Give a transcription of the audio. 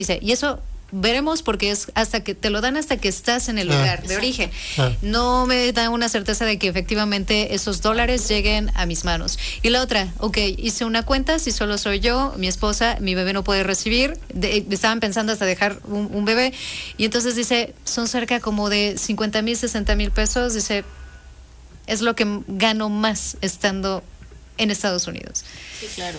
Dice, y eso veremos porque es hasta que te lo dan hasta que estás en el lugar de origen. No me da una certeza de que efectivamente esos dólares lleguen a mis manos. Y la otra, hice una cuenta, si solo soy yo, mi esposa, mi bebé no puede recibir, estaban pensando hasta dejar un bebé, y entonces dice, son cerca como de 50,000, 60,000 pesos, dice, es lo que gano más estando en Estados Unidos. Sí, claro.